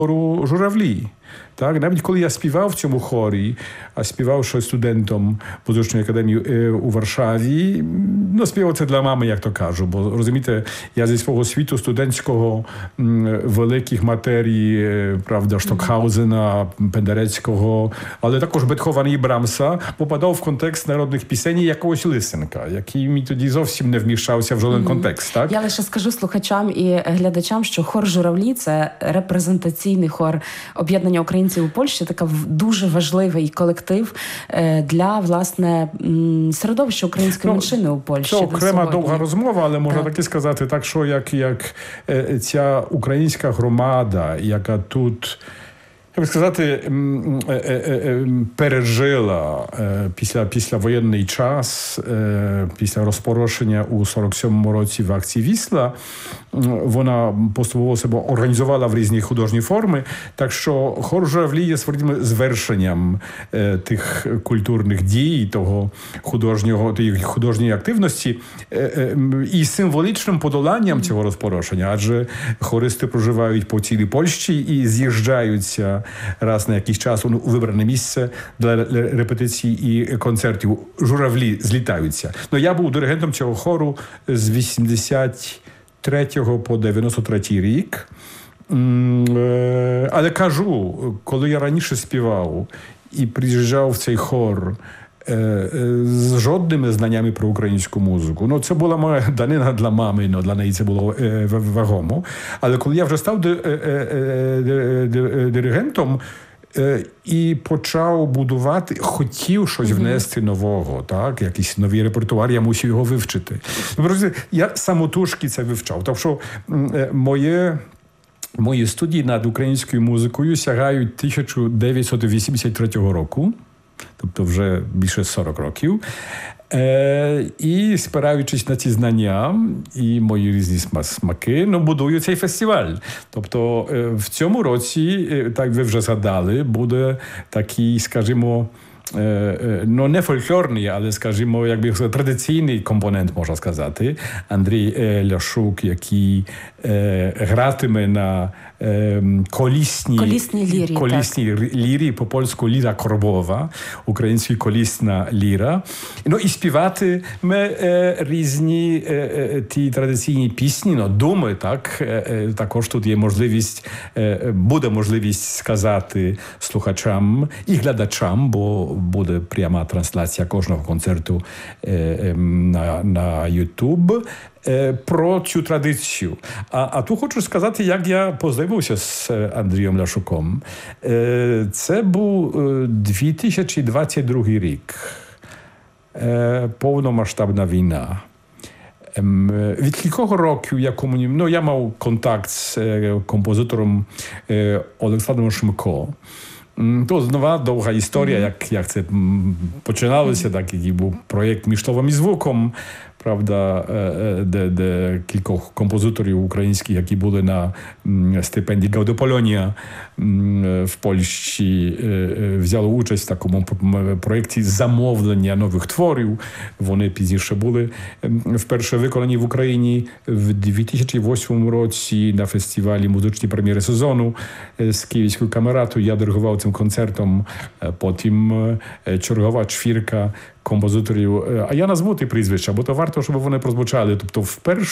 хору «Журавлі». Так, навіть коли я співав в цьому хорі, а співав щось студентом музичної академії у Варшаві, співав це для мами, як то кажу, бо, розумієте, я зі свого світу студентського великих матерій, правда, Штокхаузена, Пендерецького, але також Бетховена і Брамса, попадав в контекст народних пісень якогось Лисенка, який мені тоді зовсім не вміщався в жоден контекст. Так? Я лише скажу слухачам і глядачам, що хор «Журавлі» – це репрезентаційний хор об'єднання українців у Польщі, така дуже важливий колектив для, власне, середовища української меншини у Польщі. Це окрема довга розмова, але можна так і сказати, так що як ця українська громада, яка тут, як би сказати, пережила післявоєнний час, після розпорошення у 47-му році в акції «Вісла», вона поступово себе організувала в різні художні форми, так що хор «Журавлі» є своїм звершенням тих культурних дій, тієї художньої активності і символічним подоланням цього розпорошення, адже хористи проживають по цілій Польщі і з'їжджаються раз на якийсь час у вибране місце для репетицій і концертів. Журавлі злітаються. Я був диригентом цього хору з 83 по 93 рік. Але кажу, коли я раніше співав і приїжджав в цей хор з жодними знаннями про українську музику. Це була моя данина для мами, для неї це було вагомо. Але коли я вже став диригентом і почав будувати, хотів щось внести нового, так? Якийсь новий репертуар, я мусив його вивчити. Я самотужки це вивчав. Так що мої студії над українською музикою сягають 1983 року. Тобто вже більше 40 років. І спираючись на ці знання і мої різні смаки, будую цей фестиваль. Тобто в цьому році, так ви вже згадали, буде такий, скажімо, не фольклорний, але, скажімо, традиційний компонент, можна сказати. Андрій Ляшук, який гратиме на колісній лірі, по-польську ліра корбова, українською колісна ліра. І співатиме різні ті традиційні пісні, думи, так. Також тут є буде можливість сказати слухачам і глядачам, бо буде пряма трансляція кожного концерту на YouTube, про цю традицію. А тут хочу сказати, як я познайомився з Андрієм Ляшуком. Це був 2022 рік. Повномасштабна війна. Від кількох років я мав контакт з композитором Олександром Шмко. То знову довга історія, як це починалося, так і був проєкт «Між словом і звуком», правда, де кількох композиторів українських, які були на стипендії Гаудополонія в Польщі, взяли участь в такому проєкті замовлення нових творів. Вони пізніше були вперше виконані в Україні в 2008 році на фестивалі «Музичні прем'єри сезону» з Київською камератою. Я диригував цим концертом, потім чергова чвірка композиторів. А я назву ті прізвища, бо то варто, щоб вони прозвучали. Тобто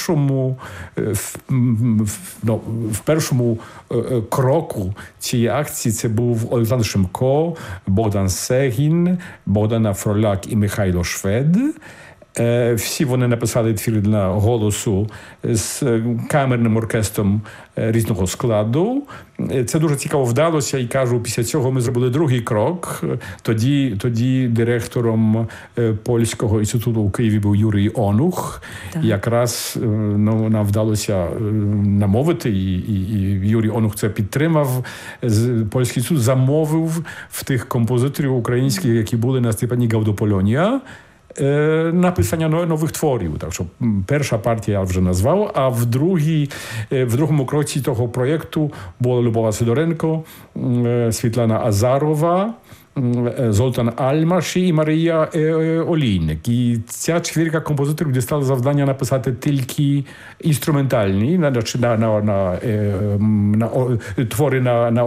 в першому кроку цієї акції це був Олександр Шмко, Богдан Сегін, Богдана Фроляк і Михайло Швед. Всі вони написали твір для голосу з камерним оркестром різного складу. Це дуже цікаво вдалося, і кажу, після цього ми зробили другий крок. Тоді директором Польського інституту у Києві був Юрій Онух. Якраз нам вдалося намовити, і Юрій Онух це підтримав. Польський інститут замовив в тих композиторів українських, які були на стипендії Гаудополонія, написання нових творів. Так що перша партія я вже назвав, а в другому кроці того проєкту була Любова Сидоренко, Світлана Азарова, Золтан Альмаш і Марія Олійник. І ця чвірка композиторів дістала завдання написати тільки інструментальні, твори на